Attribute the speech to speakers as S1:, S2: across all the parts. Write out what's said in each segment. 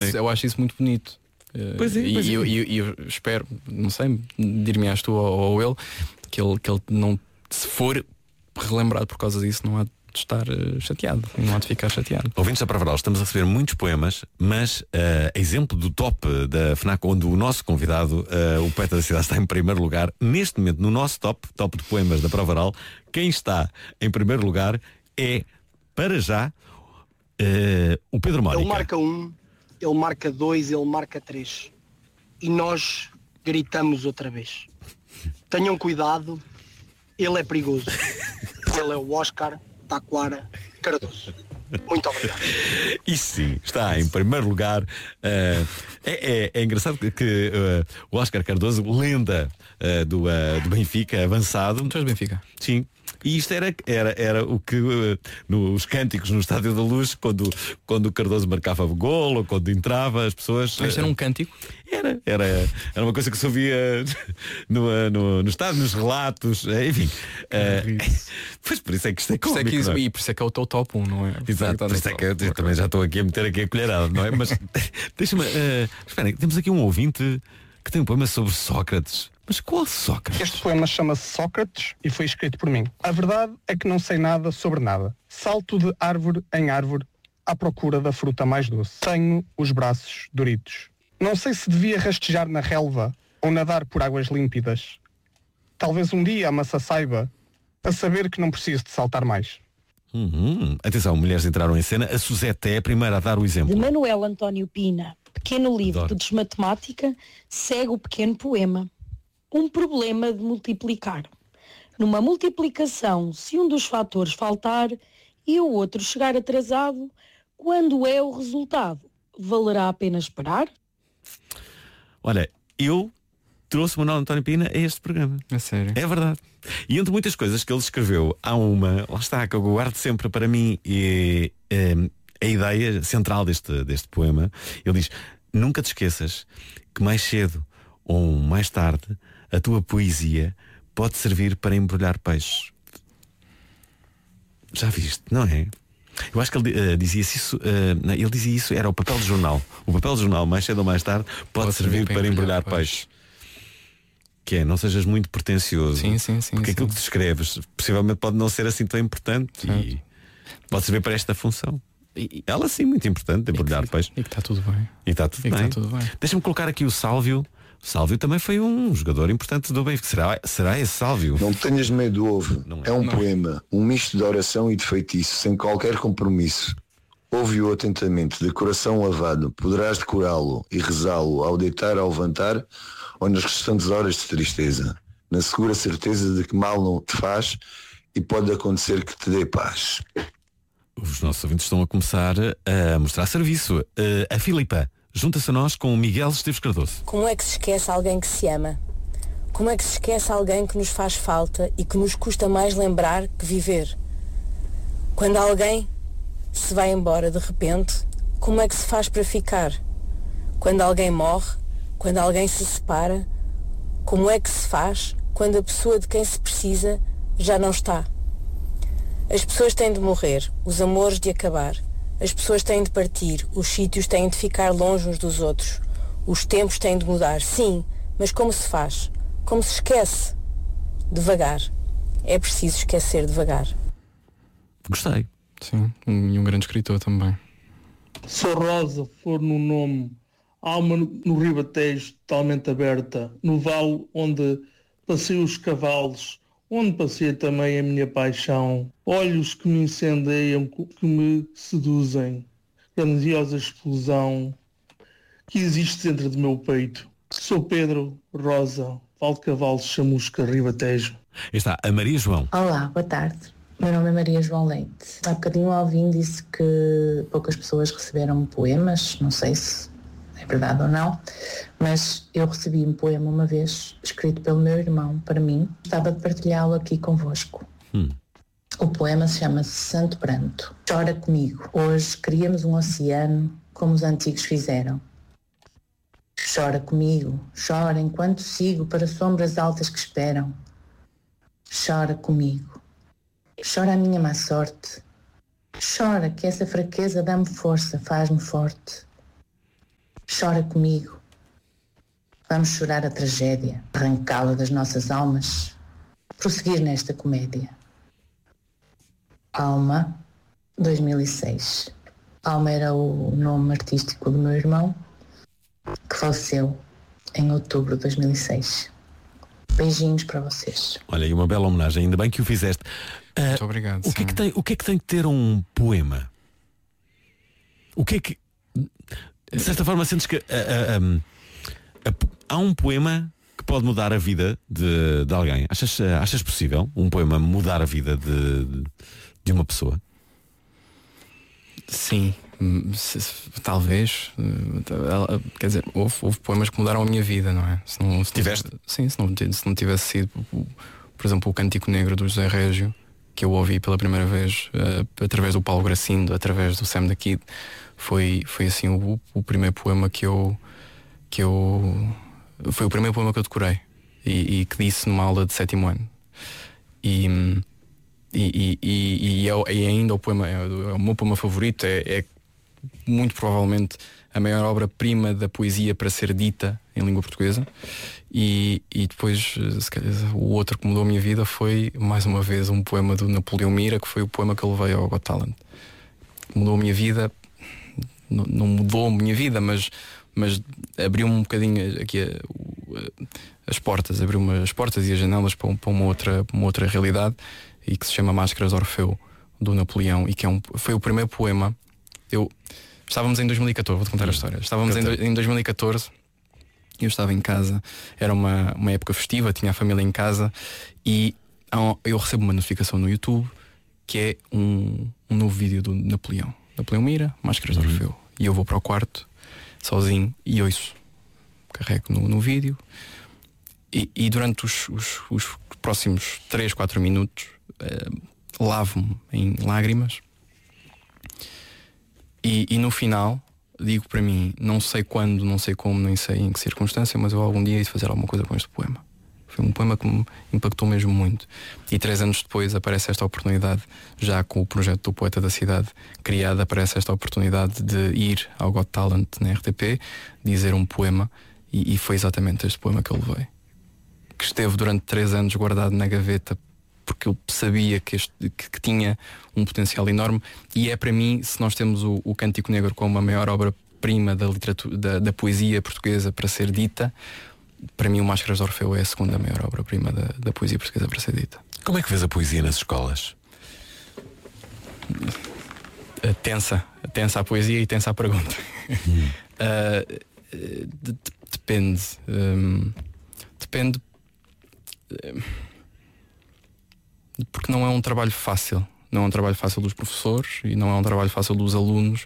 S1: eu acho isso muito bonito.
S2: Pois é, pois é.
S1: E eu espero, não sei, dir-me-ás tu ou ele, que ele não, se for relembrado por causa disso, não há de estar chateado, não há de ficar chateado.
S2: Ouvintes da Pravaral, estamos a receber muitos poemas, mas exemplo do top da FNAC, onde o nosso convidado, o poeta da cidade, está em primeiro lugar. Neste momento, no nosso top de poemas da Pravaral, quem está em primeiro lugar é, para já, o Pedro Mónica.
S3: Ele marca 1, ele marca 2, ele marca 3. E nós gritamos outra vez. Tenham cuidado, ele é perigoso. Ele é o Oscar Taquara Cardoso. Muito obrigado.
S2: E sim, está em primeiro lugar. É engraçado que o Oscar Cardoso, lenda do Benfica, avançado.
S1: Tu és Benfica?
S2: Sim. E isto era o que nos cânticos no Estádio da Luz, quando o Cardoso marcava o golo ou quando entrava, as pessoas.
S1: Este era um cântico?
S2: Era uma coisa que se ouvia no estádio, nos relatos, enfim. Pois por isso é que isto é cómico,
S1: E por isso é que é o teu top 1, não é?
S2: Exato, por isso é que eu também já estou aqui a meter aqui a colherada, não é? Mas deixa-me. Espera, temos aqui um ouvinte que tem um poema sobre Sócrates. Mas qual Sócrates?
S4: Este poema chama-se Sócrates e foi escrito por mim. A verdade é que não sei nada sobre nada. Salto de árvore em árvore à procura da fruta mais doce. Tenho os braços doritos. Não sei se devia rastejar na relva ou nadar por águas límpidas. Talvez um dia a maçã saiba a saber que não preciso de saltar mais.
S2: Atenção, mulheres entraram em cena. A Suzete é a primeira a dar o exemplo.
S5: De Manuel António Pina, pequeno livro de desmatemática, segue o pequeno poema. Um problema de multiplicar. Numa multiplicação, se um dos fatores faltar e o outro chegar atrasado, quando é o resultado? Valerá a pena esperar?
S2: Olha, eu trouxe o Manuel António Pina a este programa.
S1: É sério?
S2: É verdade. E entre muitas coisas que ele escreveu, há uma, lá está, que eu guardo sempre para mim, e a ideia central deste poema. Ele diz: nunca te esqueças que mais cedo ou mais tarde a tua poesia pode servir para embrulhar peixes. Já viste, não é? Eu acho que ele dizia isso. Ele dizia isso, era o papel de jornal. O papel de jornal, mais cedo ou mais tarde, pode servir para embrulhar peixes. Que é, não sejas muito pretencioso.
S1: Sim.
S2: Porque aquilo que tu escreves possivelmente pode não ser assim tão importante. E pode servir para esta função. E ela sim, muito importante, embrulhar peixes.
S1: E que está tudo bem.
S2: E está tudo bem. Deixa-me colocar aqui o Sálvio. O Sálvio também foi um jogador importante do Benfica. Será esse Sálvio?
S6: Não tenhas medo do ovo. É um poema, um misto de oração e de feitiço, sem qualquer compromisso. Ouve-o atentamente, de coração lavado. Poderás decorá-lo e rezá-lo ao deitar, ao levantar, ou nas restantes horas de tristeza, na segura certeza de que mal não te faz e pode acontecer que te dê paz.
S2: Os nossos ouvintes estão a começar a mostrar serviço. A Filipa junta-se a nós com o Miguel Esteves Cardoso.
S7: Como é que se esquece alguém que se ama? Como é que se esquece alguém que nos faz falta e que nos custa mais lembrar que viver? Quando alguém se vai embora de repente, como é que se faz para ficar? Quando alguém morre, quando alguém se separa, como é que se faz quando a pessoa de quem se precisa já não está? As pessoas têm de morrer, os amores de acabar. As pessoas têm de partir, os sítios têm de ficar longe uns dos outros. Os tempos têm de mudar, sim, mas como se faz? Como se esquece? Devagar. É preciso esquecer devagar.
S2: Gostei.
S1: Sim, e um grande escritor também.
S8: Se a rosa for no nome, alma no ribatejo totalmente aberta, no vale onde passei os cavalos, onde passei também a minha paixão, olhos que me incendeiam, que me seduzem, grandiosa explosão que existe dentro do meu peito. Sou Pedro Rosa, Valdecavalos, Chamusca, Ribatejo.
S2: Está a Maria João.
S9: Olá, boa tarde. Meu nome é Maria João Leite. Há bocadinho o Alvin disse que poucas pessoas receberam poemas, não sei se é verdade ou não, mas eu recebi um poema uma vez, escrito pelo meu irmão, para mim. Gostava de partilhá-lo aqui convosco. O poema chama-se Santo Pranto. Chora comigo. Hoje queríamos um oceano como os antigos fizeram. Chora comigo, chora enquanto sigo para sombras altas que esperam. Chora comigo. Chora a minha má sorte. Chora que essa fraqueza dá-me força, faz-me forte. Chora comigo. Vamos chorar a tragédia, arrancá-la das nossas almas, prosseguir nesta comédia. Alma, 2006. Alma era o nome artístico do meu irmão, que faleceu em outubro de 2006. Beijinhos para vocês.
S2: Olha, e uma bela homenagem, ainda bem que o fizeste.
S1: Muito obrigado.
S2: O que é que tem que ter um poema? O que é que... De certa forma sentes que há um poema que pode mudar a vida de alguém. Achas possível um poema mudar a vida de uma pessoa?
S1: Sim, talvez. Quer dizer, houve poemas que mudaram a minha vida, não é? Se não tivesse sido, por exemplo, o Cântico Negro do José Régio, que eu ouvi pela primeira vez através do Paulo Gracindo, através do Sam da Kid, foi assim o primeiro poema que eu foi o primeiro poema que eu decorei e que disse numa aula de 7º ano. E ainda o poema é o meu poema favorito, é muito provavelmente a maior obra-prima da poesia para ser dita em língua portuguesa. E depois, se calhar, o outro que mudou a minha vida foi, mais uma vez, um poema do Napoleão Mira, que foi o poema que eu levei ao Got Talent. Mudou a minha vida, não mudou a minha vida, mas abriu-me um bocadinho aqui as portas, abriu-me as portas e as janelas para uma outra realidade, e que se chama Máscaras de Orfeu, do Napoleão, e que foi o primeiro poema. Estávamos em 2014, vou-te contar a história. Estávamos em 2014, eu estava em casa, era uma época festiva, tinha a família em casa, e eu recebo uma notificação no YouTube que é um novo vídeo do Napoleão Mira, Máscaras de Orfeu. E eu vou para o quarto sozinho e ouço, carrego no vídeo, e durante os próximos 3-4 minutos lavo-me em lágrimas, e no final digo para mim, não sei quando, não sei como, nem sei em que circunstância, mas eu algum dia hei de fazer alguma coisa com este poema. Foi um poema que me impactou mesmo muito. E 3 anos depois aparece esta oportunidade, já com o projeto do Poeta da Cidade criado, aparece esta oportunidade de ir ao Got Talent na RTP, dizer um poema, e foi exatamente este poema que eu levei, que esteve durante 3 anos guardado na gaveta, porque eu sabia que tinha um potencial enorme. E é para mim, se nós temos o Cântico Negro como a maior obra-prima da literatura, da poesia portuguesa para ser dita, para mim o Máscaras de Orfeu é a segunda maior obra-prima da poesia portuguesa para ser dita.
S2: Como é que vês a poesia nas escolas?
S1: Tensa a poesia e tensa a pergunta. Depende. Depende. Porque não é um trabalho fácil. Não é um trabalho fácil dos professores e não é um trabalho fácil dos alunos,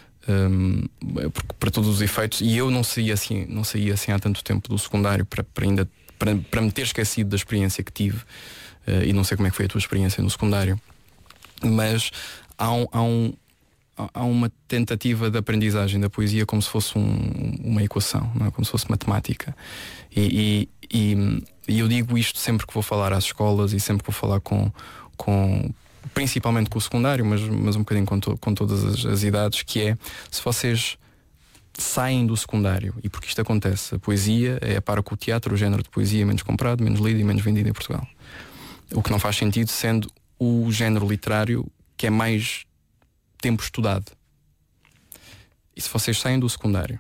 S1: para todos os efeitos. E eu não saí assim há tanto tempo do secundário para me ter esquecido da experiência que tive, e não sei como é que foi a tua experiência no secundário, mas há uma tentativa de aprendizagem da poesia como se fosse uma equação, não é? Como se fosse matemática. E eu digo isto sempre que vou falar às escolas e sempre que vou falar principalmente com o secundário, mas um bocadinho com todas as idades, que é: se vocês saem do secundário, e porque isto acontece, a poesia é a par com o teatro, o género de poesia menos comprado, menos lido e menos vendido em Portugal. O que não faz sentido, sendo o género literário que é mais tempo estudado. E se vocês saem do secundário,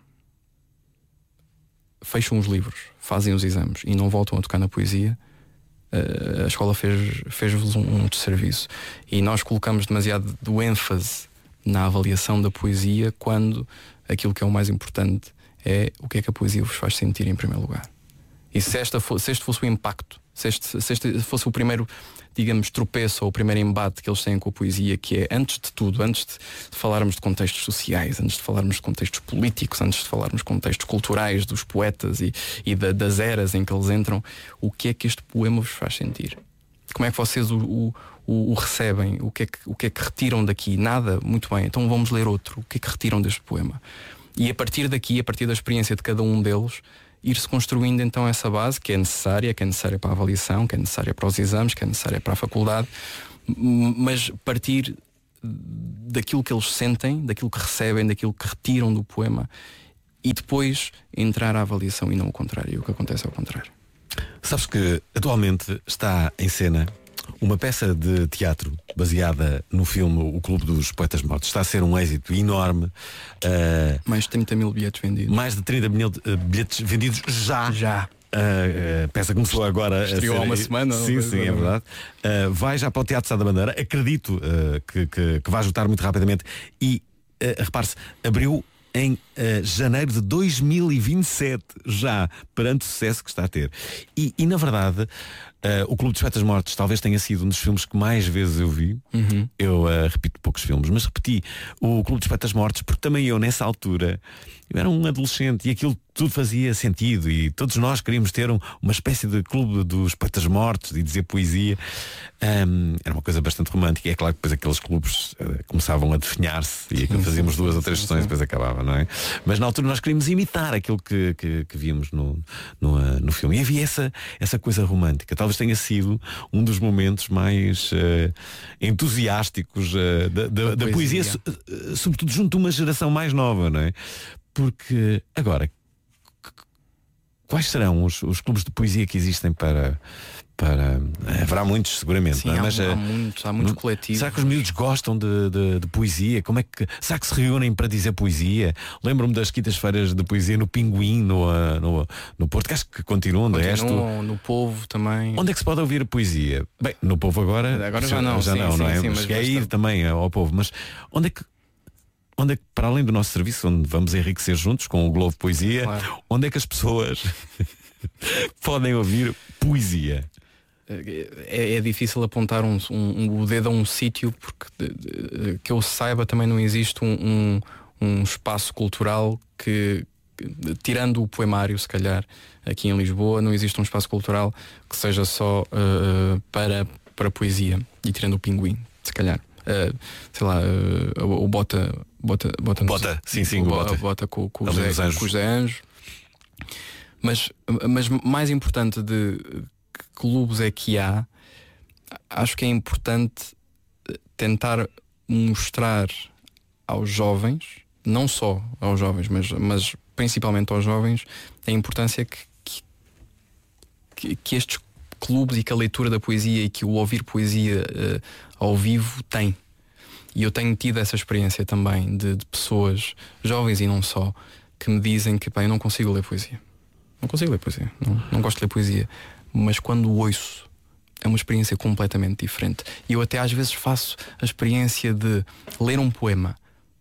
S1: fecham os livros, fazem os exames e não voltam a tocar na poesia, a escola fez-vos um desserviço. E nós colocamos demasiado do ênfase na avaliação da poesia, quando aquilo que é o mais importante é o que é que a poesia vos faz sentir em primeiro lugar. E se este fosse o impacto, se este fosse o primeiro, digamos, tropeço ou o primeiro embate que eles têm com a poesia, que é, antes de tudo, antes de falarmos de contextos sociais, antes de falarmos de contextos políticos, antes de falarmos de contextos culturais dos poetas e das eras em que eles entram, o que é que este poema vos faz sentir? Como é que vocês o recebem? O que é que retiram daqui? Nada? Muito bem, então vamos ler outro. O que é que retiram deste poema? E a partir daqui, a partir da experiência de cada um deles, ir-se construindo então essa base que é necessária para a avaliação, que é necessária para os exames, que é necessária para a faculdade, mas partir daquilo que eles sentem, daquilo que recebem, daquilo que retiram do poema, e depois entrar à avaliação e não o contrário. O que acontece é o contrário.
S2: Sabes que atualmente está em cena uma peça de teatro baseada no filme O Clube dos Poetas Mortos. Está a ser um êxito enorme.
S1: Mais de 30 mil bilhetes vendidos.
S2: Mais de 30 mil bilhetes vendidos já. A peça começou agora.
S1: Estreou há uma semana.
S2: Sim, é verdade. Vai já para o Teatro Sá da Bandeira. Acredito que vai esgotar muito rapidamente. E repare-se, abriu em janeiro de 2027, já, perante o sucesso que está a ter. E na verdade, o Clube dos Poetas Mortos talvez tenha sido um dos filmes que mais vezes eu vi. Eu repito poucos filmes, mas repeti o Clube dos Poetas Mortos porque também eu, nessa altura, eu era um adolescente e aquilo tudo fazia sentido e todos nós queríamos ter uma espécie de Clube dos Poetas Mortos e dizer poesia. Era uma coisa bastante romântica. E é claro que depois aqueles clubes começavam a definhar-se e aquilo fazíamos 2 ou 3 sessões e depois acabava, não é? Mas na altura nós queríamos imitar aquilo que víamos no filme. E havia essa coisa romântica. Talvez tenha sido um dos momentos mais entusiásticos da poesia, sobretudo junto de uma geração mais nova, não é? Porque agora, quais serão os clubes de poesia que existem para haverá muitos seguramente.
S1: Sim,
S2: não é? Mas
S1: há muitos coletivos.
S2: Será que os miúdos gostam de poesia? Será que se reúnem para dizer poesia? Lembro-me das quintas-feiras de poesia no Pinguim, no Porto, que acho que continuam de resto.
S1: No Povo também.
S2: Onde é que se pode ouvir poesia? Bem, no Povo agora
S1: já não,
S2: não é? Mas é ir também ao Povo. Mas onde é que, para além do nosso serviço, onde vamos enriquecer juntos com o Globo Poesia, claro, onde é que as pessoas podem ouvir poesia?
S1: É difícil apontar o dedo a um sítio, porque que eu saiba também não existe um espaço cultural que, tirando o poemário, se calhar aqui em Lisboa, não existe um espaço cultural que seja só para poesia, e tirando o Pinguim, se calhar. Sei lá, o Bota com o José Anjo. Mas mais importante de que clubes é que há, acho que é importante tentar mostrar aos jovens, não só aos jovens, mas principalmente aos jovens, a importância que estes clubes e que a leitura da poesia e que o ouvir poesia ao vivo tem. E eu tenho tido essa experiência também de pessoas jovens e não só, que me dizem que eu não consigo ler poesia. Não consigo ler poesia, não gosto de ler poesia. Mas quando ouço, é uma experiência completamente diferente. E eu até às vezes faço a experiência de ler um poema,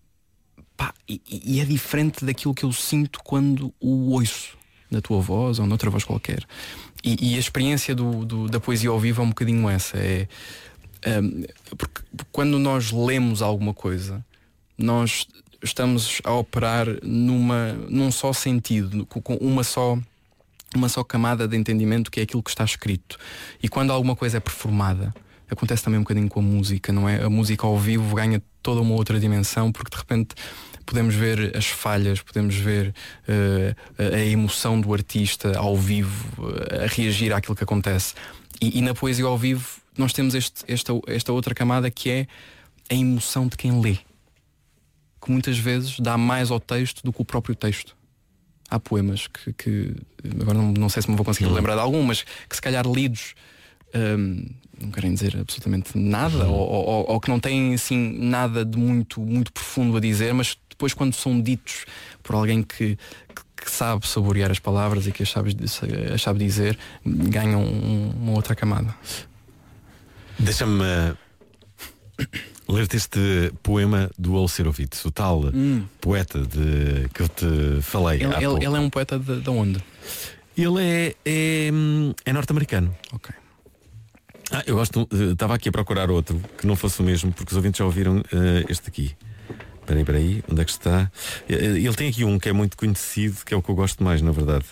S1: e é diferente daquilo que eu sinto quando o ouço na tua voz ou noutra voz qualquer. E a experiência da poesia ao vivo é um bocadinho essa. Porque quando nós lemos alguma coisa, nós estamos a operar num só sentido, com uma só camada de entendimento, que é aquilo que está escrito. E quando alguma coisa é performada, acontece também um bocadinho com a música, não é? A música ao vivo ganha toda uma outra dimensão, porque de repente podemos ver as falhas, podemos ver a emoção do artista ao vivo, a reagir àquilo que acontece. E na poesia ao vivo nós temos esta outra camada, que é a emoção de quem lê, que muitas vezes dá mais ao texto do que o próprio texto. Há poemas que agora não sei se me vou conseguir lembrar de algum, mas que se calhar lidos não querem dizer absolutamente nada, ou que não têm assim nada de muito, muito profundo a dizer, mas depois quando são ditos por alguém que sabe saborear as palavras e que as sabe dizer, ganham uma outra camada.
S2: Deixa-me ler-te este poema do Olcerovitz, o tal poeta que eu te falei.
S1: Ele é um poeta de onde?
S2: Ele é norte-americano.
S1: Ok.
S2: Eu gosto. Estava aqui a procurar outro que não fosse o mesmo, porque os ouvintes já ouviram este aqui. Espera aí, onde é que está? Ele tem aqui um que é muito conhecido, que é o que eu gosto mais, na verdade.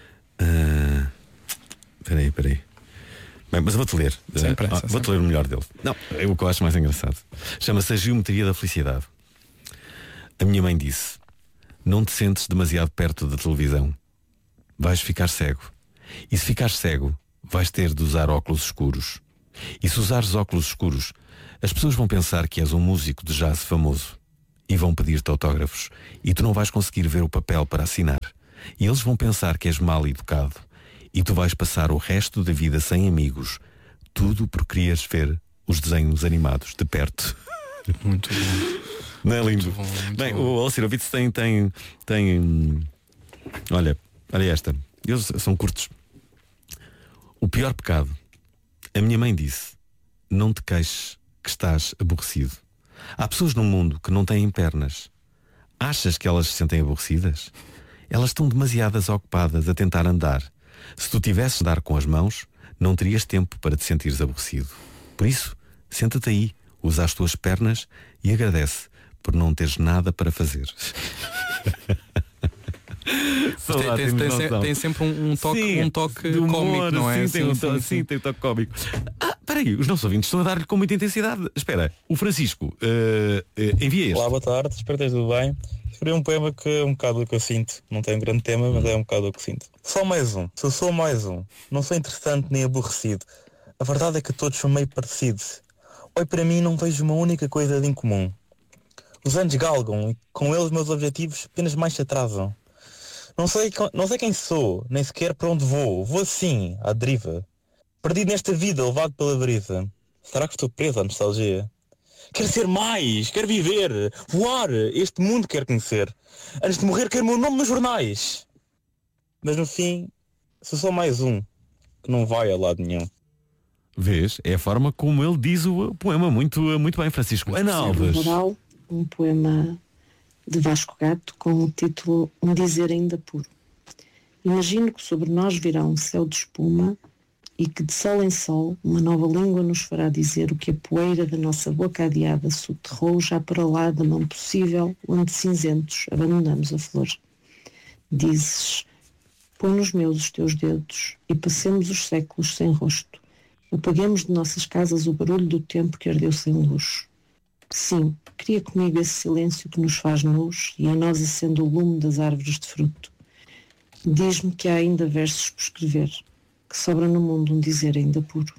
S2: Espera aí. Bem, mas eu vou-te ler. Vou-te ler o melhor dele. Não, é o que eu acho mais engraçado. Chama-se A Geometria da Felicidade. A minha mãe disse: não te sentes demasiado perto da televisão, vais ficar cego. E se ficares cego, vais ter de usar óculos escuros. E se usares óculos escuros, as pessoas vão pensar que és um músico de jazz famoso. e vão pedir-te autógrafos e tu não vais conseguir ver o papel para assinar. E eles vão pensar que és mal educado e tu vais passar o resto da vida sem amigos. Tudo porque querias ver os desenhos animados de perto.
S1: Muito bom.
S2: Não é lindo? Bem, o Alcirovitz tem olha esta. Eles são curtos. O pior pecado. A minha mãe disse: não te queixes que estás aborrecido. Há pessoas no mundo que não têm pernas. Achas que elas se sentem aborrecidas? Elas estão demasiadas ocupadas a tentar andar. Se tu tivesses de andar com as mãos, não terias tempo para te sentires aborrecido. Por isso, senta-te aí, usa as tuas pernas e agradece por não teres nada para fazer.
S1: Tem sempre um toque cómico, não é?
S2: Sim, tem um toque cómico. Espera aí, os nossos ouvintes estão a dar-lhe com muita intensidade. Espera, o Francisco envia este.
S10: Olá, boa tarde, espero que esteja tudo bem. Escrevi um poema que é um bocado o que eu sinto. Não tem um grande tema, mas é um bocado o que sinto. Só mais um, se eu sou mais um, não sou interessante nem aborrecido. A verdade é que todos são meio parecidos. Oi, para mim não vejo uma única coisa de incomum. Os anos galgam e com eles meus objetivos apenas mais se atrasam. Não sei quem sou, nem sequer para onde vou. Vou assim, à deriva. Perdido nesta vida, levado pela brisa. Será que estou preso à nostalgia? Quero ser mais, quero viver, voar, este mundo quero conhecer. Antes de morrer quero o meu nome nos jornais. Mas no fim, sou só mais um, que não vai a lado nenhum.
S2: Vês? É a forma como ele diz o poema. Muito bem, Francisco. Ana Alves.
S11: Um poema de Vasco Gato com o título Um Dizer Ainda Puro. Imagino que sobre nós virá um céu de espuma e que de sol em sol uma nova língua nos fará dizer o que a poeira da nossa boca adiada soterrou já para lá da mão possível onde cinzentos abandonamos a flor. Dizes: põe nos meus os teus dedos e passemos os séculos sem rosto. Apaguemos de nossas casas o barulho do tempo que ardeu sem luz. Sim, cria comigo esse silêncio que nos faz nus e em nós acende o lume das árvores de fruto. Diz-me que há ainda versos por escrever, que sobra no mundo um dizer ainda puro.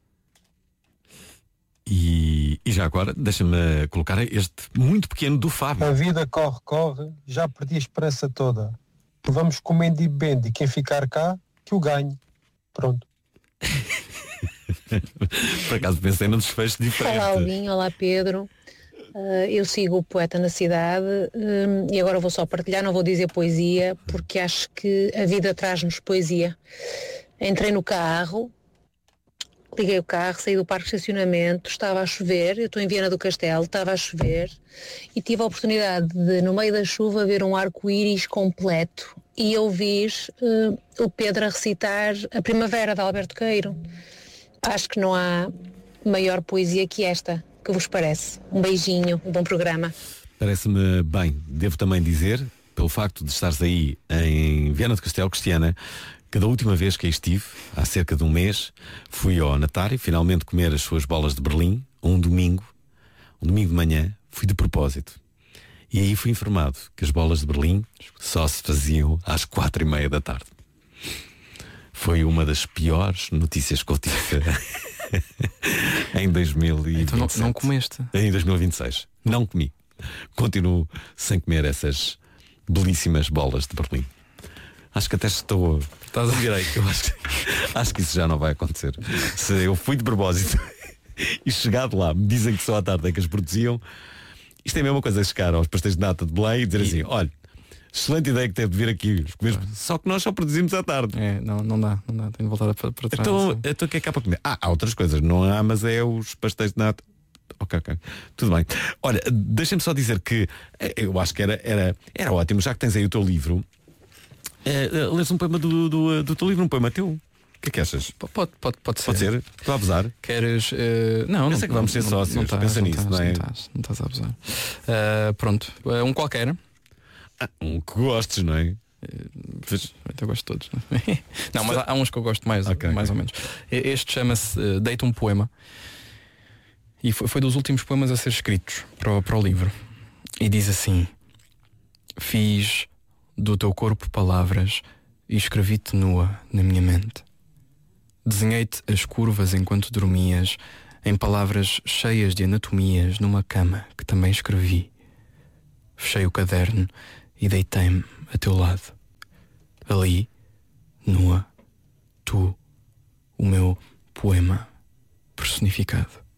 S2: E já agora, deixa-me colocar este muito pequeno do Fábio.
S12: A vida corre, já perdi a esperança toda. Vamos comendo e bebendo e quem ficar cá, que o ganhe. Pronto.
S2: Por acaso pensei num desfecho diferente.
S13: Olá Albinho, olá Pedro. Eu sigo o Poeta na Cidade e agora vou só partilhar, não vou dizer poesia, porque acho que a vida traz-nos poesia. Entrei no carro, liguei o carro, saí do parque de estacionamento, estava a chover, eu estou em Viana do Castelo, estava a chover e tive a oportunidade de, no meio da chuva, ver um arco-íris completo e ouvir o Pedro a recitar A Primavera, de Alberto Queiro. Acho que não há maior poesia que esta. Que vos parece? Um beijinho, um bom programa.
S2: Parece-me bem. Devo também dizer, pelo facto de estares aí em Viana do Castelo, Cristiana, que da última vez que aí estive, há cerca de um mês, fui ao Natário finalmente comer as suas bolas de Berlim, um domingo de manhã, fui de propósito. E aí fui informado que as bolas de Berlim só se faziam às 4:30 da tarde. Foi uma das piores notícias que eu tive em 2027.
S1: Então não comeste?
S2: Em 2026. Não comi. Continuo sem comer essas belíssimas bolas de Berlim. Acho que até estou... Estás a direito. Eu acho que isso já não vai acontecer. Se eu fui de propósito e chegado lá me dizem que só à tarde é que as produziam, isto é a mesma coisa a chegar aos pastéis de nata de Belém e dizer assim: olha, excelente ideia que teve de vir aqui comer, só que nós só produzimos à tarde.
S1: Não dá, tenho de voltar para trás.
S2: Então o que é que há para comer? Há outras coisas, não há, mas é os pastéis de nata. Ok, tudo bem. Olha, deixa-me só dizer que eu acho que era ótimo, já que tens aí o teu livro, lês um poema do teu livro, um poema teu. O que achas?
S1: Pode ser.
S2: Pode ser? Estou a abusar?
S1: Queres... não
S2: sei que vamos ser sócios. Pensa nisso, não é?
S1: Não estás a abusar. Pronto, um qualquer.
S2: Um que gostes, não é?
S1: Eu gosto de todos. Não, mas há uns que eu gosto mais, mais ou menos. Este chama-se Deita um Poema. E foi dos últimos poemas a ser escritos para o livro. E diz assim: fiz do teu corpo palavras e escrevi-te nua na minha mente. Desenhei-te as curvas enquanto dormias, em palavras cheias de anatomias, numa cama que também escrevi. fechei o caderno e deitei-me a teu lado. Ali, nua, tu, o meu poema personificado.